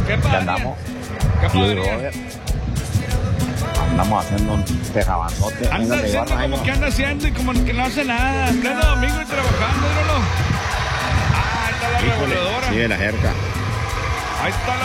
¿Qué padre? ¿Qué padre? Andamos haciendo un tejabanzote. Anda haciendo como que anda haciendo y como que no hace nada. En pleno domingo y trabajando, míralo. Ah, ahí está la reguladora. Sigue la cerca. Ahí está la